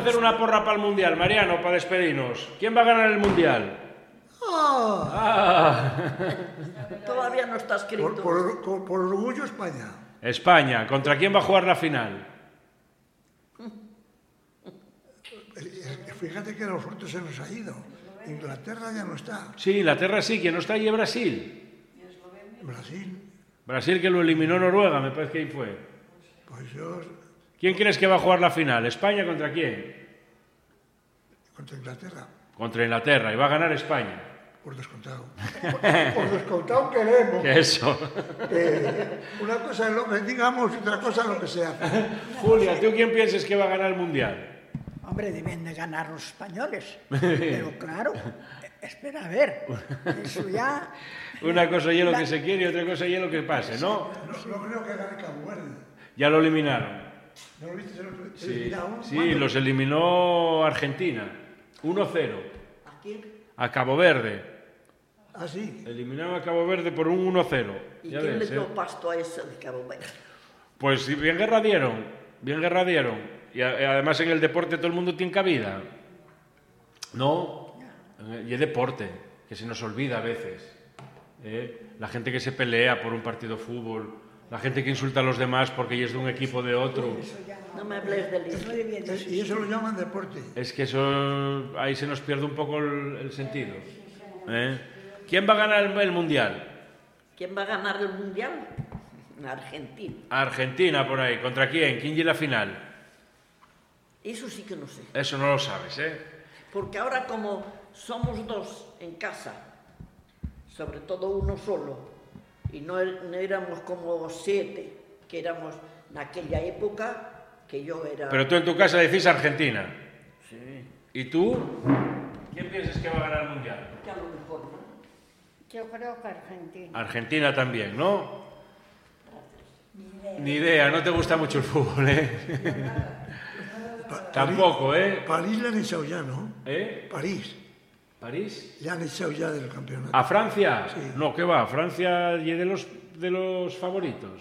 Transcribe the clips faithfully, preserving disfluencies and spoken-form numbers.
hacer una porra para el Mundial, Mariano, para despedirnos. ¿Quién va a ganar el Mundial? Oh. Ah. Todavía no está escrito. Por, por, por orgullo, España. España. ¿Contra quién va a jugar la final? Fíjate que los otros se nos ha ido. Inglaterra ya no está. Sí, Inglaterra sí, quien no está allí es Brasil. Brasil. Brasil que lo eliminó Noruega, me parece que ahí fue. Pues yo... ¿Quién crees que va a jugar la final? ¿España contra quién? Contra Inglaterra. Contra Inglaterra, y va a ganar España. Por descontado. Por, por descontado queremos. ¿Qué eso? Eh, una cosa es lo que digamos y otra cosa es lo que se hace. Julia, ¿tú quién piensas que va a ganar el Mundial? Hombre, deben de ganar los españoles. Pero claro, espera a ver. Eso ya... Una cosa es lo que se quiere y otra cosa es lo que pase, ¿no? No, no creo que gane Cabo Verde. Ya lo eliminaron. ¿No lo viste? Sí, ¿Eliminaron? sí, los eliminó Argentina. uno cero. ¿A quién? A Cabo Verde. Ah, sí. Eliminaron a Cabo Verde por un uno cero. ¿Y Ya quién ves, le dio ¿eh? pasto a ese de Cabo Verde? Pues sí, bien guerra dieron. Bien guerra dieron. Y a- además en el deporte todo el mundo tiene cabida. No, y es deporte, que se nos olvida a veces. ¿eh? La gente que se pelea por un partido de fútbol, la gente que insulta a los demás porque ella es de un equipo de otro. No me hables del Eso debía de- Y eso lo llaman deporte. Es que eso, ahí se nos pierde un poco el, el sentido. ¿eh? ¿Quién va a ganar el, el Mundial? ¿Quién va a ganar el Mundial? Argentina. Argentina por ahí. ¿Contra quién? ¿Quién llega la final? Eso sí que no sé. Eso no lo sabes, ¿eh? Porque ahora como somos dos en casa, sobre todo uno solo, y no, er- no éramos como siete, que éramos en aquella época, que yo era... Pero tú en tu casa decís Argentina. Sí. ¿Y tú? ¿Quién piensas que va a ganar el Mundial? Que a lo mejor, ¿no? Yo creo que Argentina. Argentina también, ¿no? Ni idea, no te gusta mucho el fútbol, ¿eh? Pa- Tampoco, ¿eh? París le han echado ya, ¿no? ¿Eh? París. ¿París? Le han echado ya del campeonato. ¿A Francia? Sí. No, ¿qué va? Francia y de los, de los favoritos.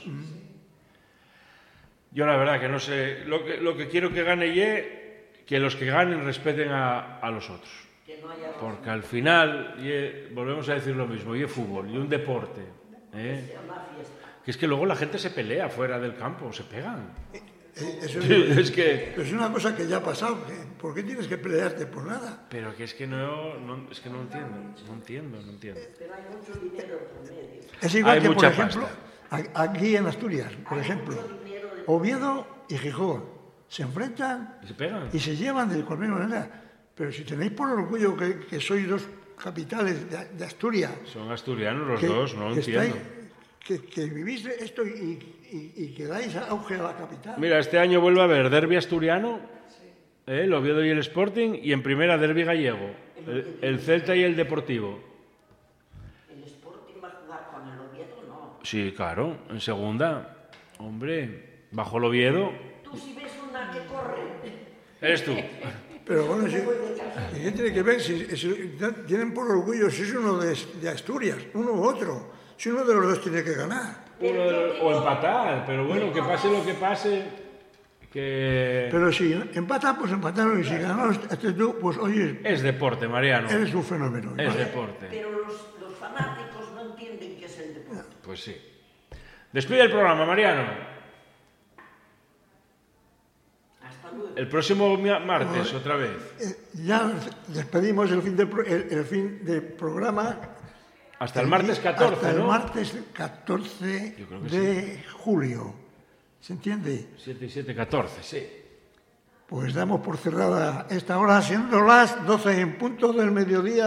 Yo la verdad que no sé. Lo que, lo que quiero que gane ye, que los que ganen respeten a, a los otros. Que no haya... Porque al final, ye, volvemos a decir lo mismo, y es fútbol, y un deporte. ¿eh? una fiesta. Que es que luego la gente se pelea fuera del campo, se pegan. Eh, eso Es que... pero es una cosa que ya ha pasado. que ¿Por qué tienes que pelearte por nada? Pero que es que no, no- es que no entiendo, no entiendo, no entiendo. Pero hay mucho dinero por medio. Es igual Hay que, por mucha ejemplo, a- aquí en Asturias, por ejemplo, Oviedo y Gijón se enfrentan ¿Y se pegan? y se llevan de por misma manera. Pero si tenéis por orgullo que, que sois dos capitales de, de Asturias, Son asturianos los que, dos, no que entiendo. estáis- que, que vivís de esto y, y- y que dais auge a la capital. Mira, este año vuelve a haber derbi asturiano, ¿eh? el Oviedo y el Sporting, y en primera derbi gallego, el, el Celta y el Deportivo. ¿El Sporting va a jugar con el Oviedo? No. Sí, claro, en segunda. Hombre, bajo el Oviedo. Tú si ves una que corre... Eres tú. Pero bueno, si, ¿qué tiene que ver? Si, si tienen por orgullo si es uno de, de Asturias, uno u otro. Si uno de los dos tiene que ganar. Uno de- o empatar, pero bueno, que pase lo que pase, que... Pero si empatan, pues empataron. Y si ganaron este tú, pues oye, Es deporte, Mariano. eres un fenómeno. Es ¿vale? deporte. Pero los, los fanáticos no entienden qué es el deporte. Pues sí. Despide el programa, Mariano. Hasta luego. El próximo mi- martes, otra vez. Eh, ya despedimos el fin del pro- el, el fin del programa. Hasta el martes catorce, Hasta el ¿no? martes catorce Yo creo que de julio. ¿Se entiende? siete y siete, catorce, sí. Pues damos por cerrada esta hora, siendo las doce en punto del mediodía.